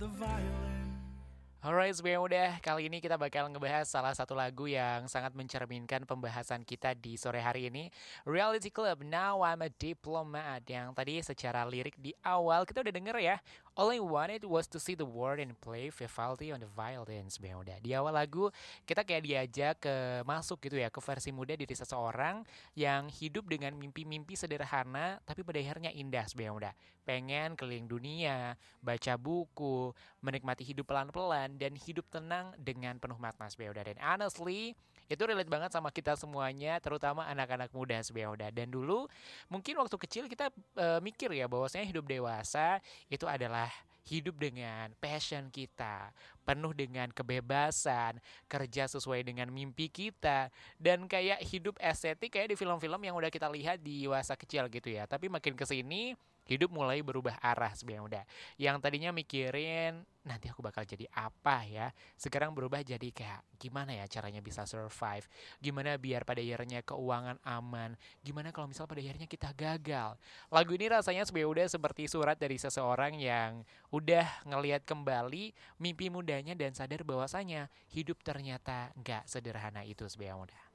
the violin. Alright, sebenarnya udah kali ini kita bakal ngebahas salah satu lagu yang sangat mencerminkan pembahasan kita di sore hari ini, Reality Club, Now I'm a Diplomat, yang tadi secara lirik di awal kita udah denger ya. All I wanted was to see the world and play Vivaldi on the violin. Sebenarnya udah di awal lagu kita kayak diajak ke masuk gitu ya ke versi muda diri seseorang yang hidup dengan mimpi-mimpi sederhana tapi pada akhirnya indah. Sebenarnya udah pengen keliling dunia, baca buku, menikmati hidup pelan-pelan dan hidup tenang dengan penuh makna sebenarnya. Dan honestly itu relate banget sama kita semuanya, terutama anak-anak muda sebenarnya. Dan dulu mungkin waktu kecil kita mikir ya bahwasanya hidup dewasa itu adalah hidup dengan passion kita, penuh dengan kebebasan, kerja sesuai dengan mimpi kita, dan kayak hidup estetik kayak di film-film yang udah kita lihat di masa kecil gitu ya. Tapi makin kesini hidup mulai berubah arah sebenarnya udah. Yang tadinya mikirin nanti aku bakal jadi apa ya, sekarang berubah jadi kayak gimana ya caranya bisa survive, gimana biar pada akhirnya keuangan aman, gimana kalau misal pada akhirnya kita gagal. Lagu ini rasanya sebenarnya udah seperti surat dari seseorang yang udah ngelihat kembali mimpi mudanya dan sadar bahwasanya hidup ternyata nggak sederhana itu sebenarnya udah.